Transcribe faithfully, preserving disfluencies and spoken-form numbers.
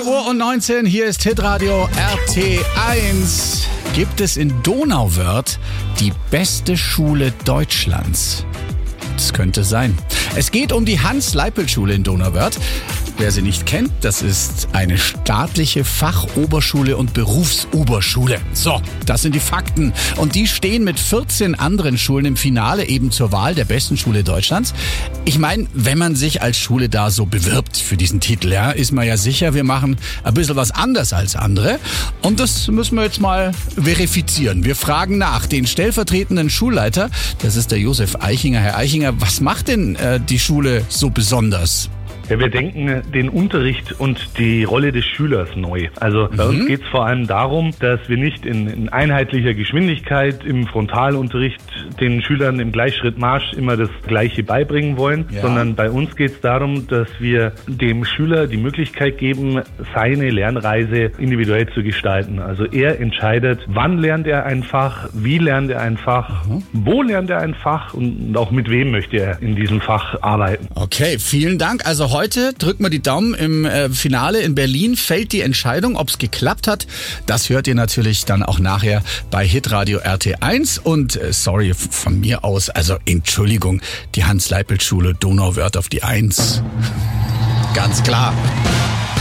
Uhr und neunzehn, hier ist Hitradio R T eins. Gibt es in Donauwörth die beste Schule Deutschlands? Das könnte sein. Es geht um die Hans-Leipelt-Schule in Donauwörth. Wer sie nicht kennt, das ist eine staatliche Fachoberschule und Berufsoberschule. So, das sind die Fakten. Und die stehen mit vierzehn anderen Schulen im Finale eben zur Wahl der besten Schule Deutschlands. Ich meine, wenn man sich als Schule da so bewirbt für diesen Titel, ja, ist man ja sicher, wir machen ein bisschen was anders als andere. Und das müssen wir jetzt mal verifizieren. Wir fragen nach den stellvertretenden Schulleiter. Das ist der Josef Eichinger. Herr Eichinger, was macht denn äh, die Schule so besonders? Ja, wir denken den Unterricht und die Rolle des Schülers neu. Also bei mhm. uns geht es vor allem darum, dass wir nicht in, in einheitlicher Geschwindigkeit im Frontalunterricht den Schülern im Gleichschrittmarsch immer das Gleiche beibringen wollen, ja. sondern bei uns geht es darum, dass wir dem Schüler die Möglichkeit geben, seine Lernreise individuell zu gestalten. Also er entscheidet, wann lernt er ein Fach, wie lernt er ein Fach, mhm. wo lernt er ein Fach und auch mit wem möchte er in diesem Fach arbeiten. Okay, vielen Dank. Also heute drücken wir die Daumen, im äh, Finale in Berlin fällt die Entscheidung, ob es geklappt hat. Das hört ihr natürlich dann auch nachher bei Hitradio R T eins. Und äh, sorry von mir aus, also Entschuldigung, die Hans-Leipelt-Schule Donauwörth auf die eins. Ganz klar.